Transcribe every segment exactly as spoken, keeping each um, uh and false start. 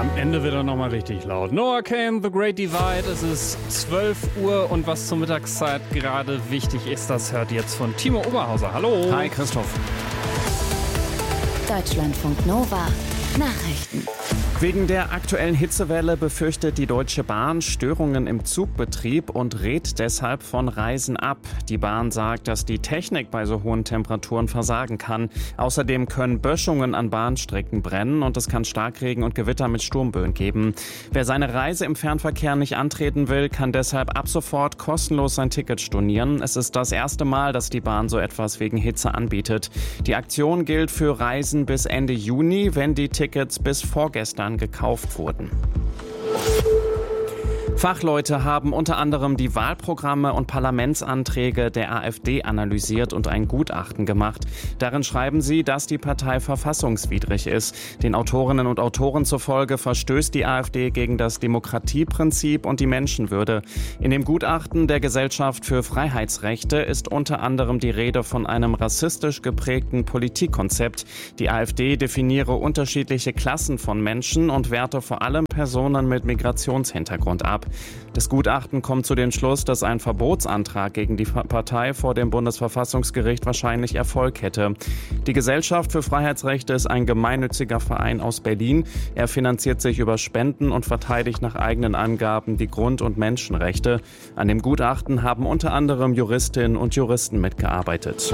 Am Ende wird er nochmal richtig laut. Noah Kahan, The Great Divide. Es ist zwölf Uhr und was zur Mittagszeit gerade wichtig ist, das hört jetzt von Timo Oberhauser. Hallo. Hi, Christoph. Deutschlandfunk Nova. Nachrichten. Wegen der aktuellen Hitzewelle befürchtet die Deutsche Bahn Störungen im Zugbetrieb und rät deshalb von Reisen ab. Die Bahn sagt, dass die Technik bei so hohen Temperaturen versagen kann. Außerdem können Böschungen an Bahnstrecken brennen und es kann Starkregen und Gewitter mit Sturmböen geben. Wer seine Reise im Fernverkehr nicht antreten will, kann deshalb ab sofort kostenlos sein Ticket stornieren. Es ist das erste Mal, dass die Bahn so etwas wegen Hitze anbietet. Die Aktion gilt für Reisen bis Ende Juni, wenn die Tickets bis vorgestern gekauft wurden. Fachleute haben unter anderem die Wahlprogramme und Parlamentsanträge der AfD analysiert und ein Gutachten gemacht. Darin schreiben sie, dass die Partei verfassungswidrig ist. Den Autorinnen und Autoren zufolge verstößt die AfD gegen das Demokratieprinzip und die Menschenwürde. In dem Gutachten der Gesellschaft für Freiheitsrechte ist unter anderem die Rede von einem rassistisch geprägten Politikkonzept. Die AfD definiere unterschiedliche Klassen von Menschen und werte vor allem Personen mit Migrationshintergrund ab. Das Gutachten kommt zu dem Schluss, dass ein Verbotsantrag gegen die Partei vor dem Bundesverfassungsgericht wahrscheinlich Erfolg hätte. Die Gesellschaft für Freiheitsrechte ist ein gemeinnütziger Verein aus Berlin. Er finanziert sich über Spenden und verteidigt nach eigenen Angaben die Grund- und Menschenrechte. An dem Gutachten haben unter anderem Juristinnen und Juristen mitgearbeitet.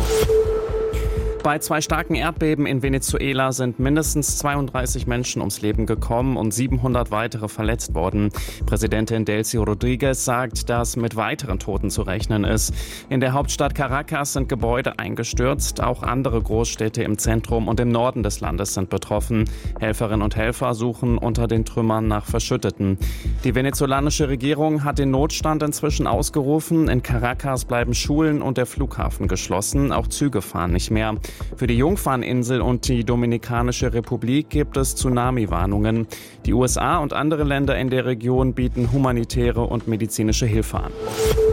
Bei zwei starken Erdbeben in Venezuela sind mindestens zweiunddreißig Menschen ums Leben gekommen und siebenhundert weitere verletzt worden. Präsidentin Delcy Rodriguez sagt, dass mit weiteren Toten zu rechnen ist. In der Hauptstadt Caracas sind Gebäude eingestürzt. Auch andere Großstädte im Zentrum und im Norden des Landes sind betroffen. Helferinnen und Helfer suchen unter den Trümmern nach Verschütteten. Die venezolanische Regierung hat den Notstand inzwischen ausgerufen. In Caracas bleiben Schulen und der Flughafen geschlossen. Auch Züge fahren nicht mehr. Für die Jungfraueninsel und die Dominikanische Republik gibt es Tsunami-Warnungen. Die U S A und andere Länder in der Region bieten humanitäre und medizinische Hilfe an.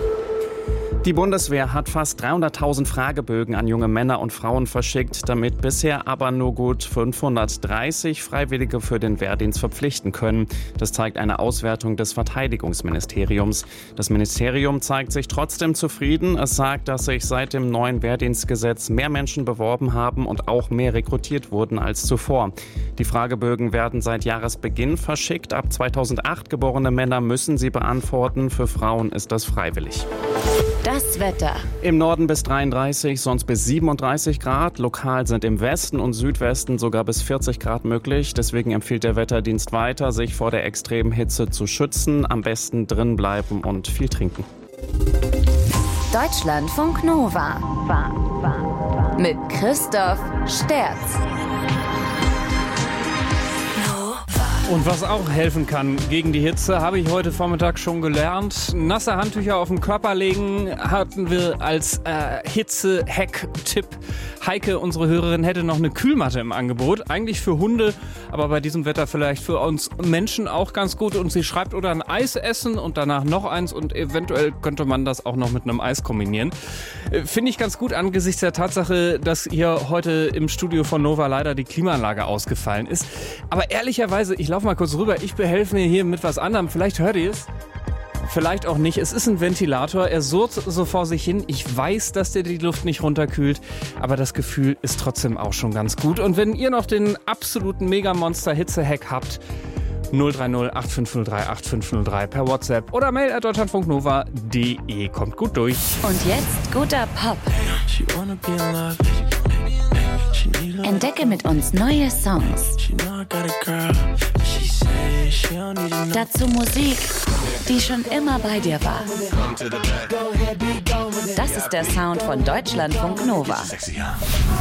Die Bundeswehr hat fast dreihunderttausend Fragebögen an junge Männer und Frauen verschickt, damit bisher aber nur gut fünfhundertdreißig Freiwillige für den Wehrdienst verpflichten können. Das zeigt eine Auswertung des Verteidigungsministeriums. Das Ministerium zeigt sich trotzdem zufrieden. Es sagt, dass sich seit dem neuen Wehrdienstgesetz mehr Menschen beworben haben und auch mehr rekrutiert wurden als zuvor. Die Fragebögen werden seit Jahresbeginn verschickt. Ab zweitausendacht geborene Männer müssen sie beantworten. Für Frauen ist das freiwillig. Das Wetter. Im Norden bis dreiunddreißig, sonst bis siebenunddreißig Grad. Lokal sind im Westen und Südwesten sogar bis vierzig Grad möglich. Deswegen empfiehlt der Wetterdienst weiter, sich vor der extremen Hitze zu schützen. Am besten drin bleiben und viel trinken. Deutschlandfunk Nova. Mit Christoph Sterz. Und was auch helfen kann gegen die Hitze, habe ich heute Vormittag schon gelernt. Nasse Handtücher auf den Körper legen hatten wir als äh, Hitze-Hack-Tipp. Heike, unsere Hörerin, hätte noch eine Kühlmatte im Angebot. Eigentlich für Hunde, aber bei diesem Wetter vielleicht für uns Menschen auch ganz gut. Und sie schreibt, oder ein Eis essen und danach noch eins und eventuell könnte man das auch noch mit einem Eis kombinieren. Äh, Finde ich ganz gut angesichts der Tatsache, dass hier heute im Studio von Nova leider die Klimaanlage ausgefallen ist. Aber ehrlicherweise, ich lauf mal kurz rüber. Ich behelfe mir hier mit was anderem. Vielleicht hört ihr es. Vielleicht auch nicht. Es ist ein Ventilator. Er surrt so vor sich hin. Ich weiß, dass der die Luft nicht runterkühlt. Aber das Gefühl ist trotzdem auch schon ganz gut. Und wenn ihr noch den absoluten Mega-Monster-Hitze-Hack habt, null drei null acht fünf null drei acht fünf null drei per WhatsApp oder mail at deutschlandfunknova punkt de. Kommt gut durch. Und jetzt guter Pop. Entdecke mit uns neue Songs. Dazu Musik, die schon immer bei dir war. Das ist der Sound von Deutschlandfunk Nova.